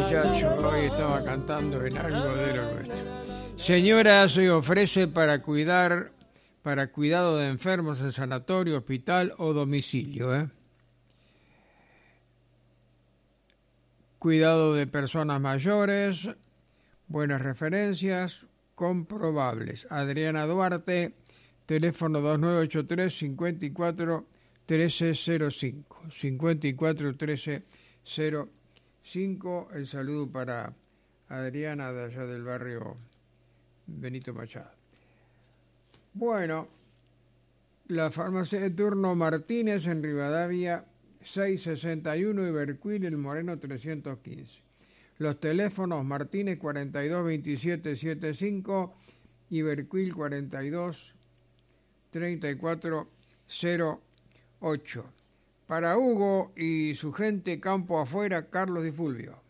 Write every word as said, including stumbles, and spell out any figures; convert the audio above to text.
muchacho hoy estaba cantando en algo de lo nuestro. Señora, se ofrece para cuidar, para cuidado de enfermos en sanatorio, hospital o domicilio, ¿eh? Cuidado de personas mayores, buenas referencias, comprobables. Adriana Duarte, teléfono dos nueve ocho tres, cinco cuatro, uno tres cero cinco, cinco cuatro, uno tres cero cinco. El saludo para Adriana de allá del barrio Benito Machado. Bueno, la farmacia de turno Martínez en Rivadavia seiscientos sesenta y uno, Ibercuil, El Moreno trescientos quince. Los teléfonos Martínez cuarenta y dos veintisiete setenta y cinco, Ibercuil cuarenta y dos treinta y cuatro cero ocho. Para Hugo y su gente campo afuera, Carlos Di Fulvio.